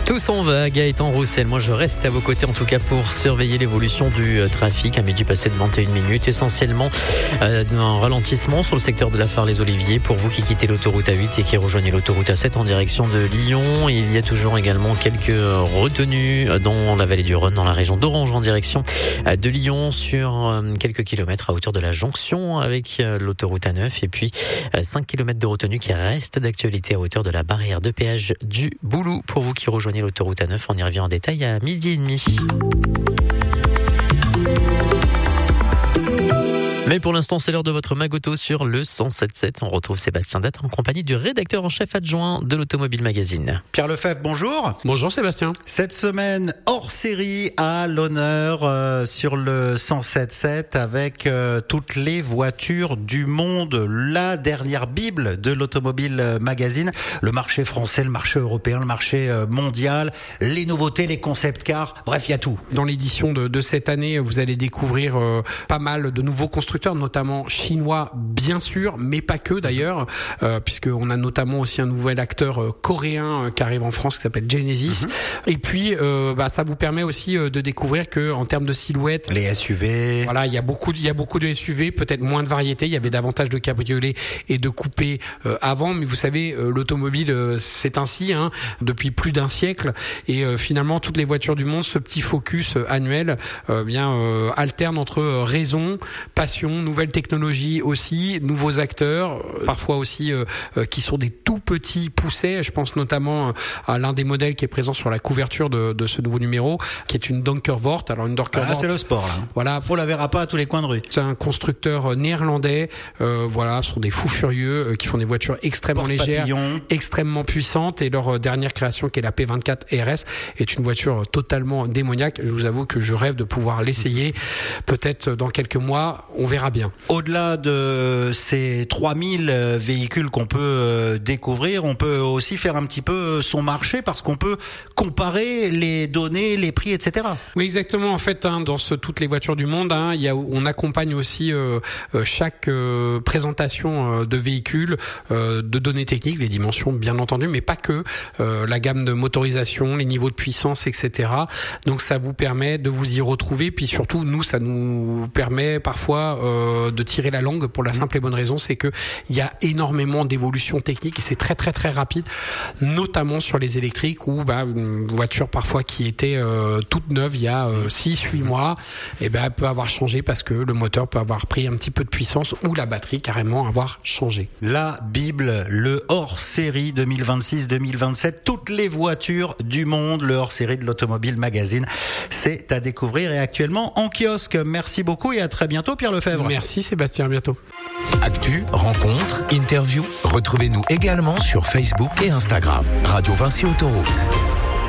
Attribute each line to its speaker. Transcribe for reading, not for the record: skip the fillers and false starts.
Speaker 1: Tout s'en va, Gaëtan Roussel. Moi, je reste à vos côtés, en tout cas, pour surveiller l'évolution du trafic à midi passé de 21 minutes. Essentiellement, un ralentissement sur le secteur de la Phare-les-Oliviers. Pour vous qui quittez l'autoroute A8 et qui rejoignez l'autoroute A7 en direction de Lyon, il y a toujours également quelques retenues dans la vallée du Rhône, dans la région d'Orange, en direction de Lyon, sur quelques kilomètres à hauteur de la jonction avec l'autoroute A9. Et puis, 5 kilomètres de retenue qui restent d'actualité à hauteur de la barrière de péage du Boulou. Pour vous qui rejoignez l'autoroute A9, on y revient en détail à 12h30. Mais pour l'instant, c'est l'heure de votre Magoto sur le 107.7. On retrouve Sébastien Date en compagnie du rédacteur en chef adjoint de l'Automobile Magazine.
Speaker 2: Pierre Lefebvre, bonjour.
Speaker 3: Bonjour Sébastien.
Speaker 2: Cette semaine, hors série à l'honneur sur le 107.7 avec toutes les voitures du monde. La dernière bible de l'Automobile Magazine. Le marché français, le marché européen, le marché mondial, les nouveautés, les concept cars, bref, il y a tout.
Speaker 3: Dans l'édition de cette année, vous allez découvrir pas mal de nouveaux constructeurs, notamment chinois bien sûr, mais pas que d'ailleurs, puisqu'on a notamment aussi un nouvel acteur coréen qui arrive en France qui s'appelle Genesis. Et puis ça vous permet aussi de découvrir que en termes de silhouette,
Speaker 2: les SUV,
Speaker 3: voilà, il y a beaucoup de SUV, peut-être moins de variété, il y avait davantage de cabriolets et de coupés avant, mais vous savez, l'automobile c'est ainsi depuis plus d'un siècle, et finalement toutes les voitures du monde, ce petit focus annuel alterne entre raison, passion, nouvelles technologies aussi, nouveaux acteurs, parfois aussi qui sont des tout petits poussets. Je pense notamment à l'un des modèles qui est présent sur la couverture de ce nouveau numéro, qui est une Donkervoort. Alors une Donkervoort,
Speaker 2: c'est le sport là.
Speaker 3: Voilà,
Speaker 2: on la verra pas à tous les coins de rue.
Speaker 3: C'est un constructeur néerlandais. Ce sont des fous furieux qui font des voitures extrêmement légères, extrêmement puissantes. Et leur dernière création, qui est la P24 RS, est une voiture totalement démoniaque. Je vous avoue que je rêve de pouvoir l'essayer. Peut-être dans quelques mois, on verra bien.
Speaker 2: Au-delà de ces 3000 véhicules qu'on peut découvrir, on peut aussi faire un petit peu son marché, parce qu'on peut comparer les données, les prix, etc.
Speaker 3: Oui, exactement. En fait, dans toutes les voitures du monde, on accompagne aussi chaque présentation de véhicules, de données techniques, les dimensions bien entendu, mais pas que, la gamme de motorisation, les niveaux de puissance, etc. Donc ça vous permet de vous y retrouver, puis surtout nous, ça nous permet parfois de tirer la langue, pour la simple et bonne raison, c'est que il y a énormément d'évolutions techniques et c'est très très très rapide, notamment sur les électriques, où une voiture parfois qui était toute neuve il y a 6-8 mois, elle peut avoir changé parce que le moteur peut avoir pris un petit peu de puissance, ou la batterie carrément avoir changé.
Speaker 2: La Bible, le hors-série 2026-2027, toutes les voitures du monde, le hors-série de l'Automobile Magazine, c'est à découvrir et actuellement en kiosque. Merci beaucoup et à très bientôt Pierre Lefebvre.
Speaker 3: Merci Sébastien, à bientôt.
Speaker 4: Actu, rencontres, interviews, retrouvez-nous également sur Facebook et Instagram. Radio Vinci Autoroute.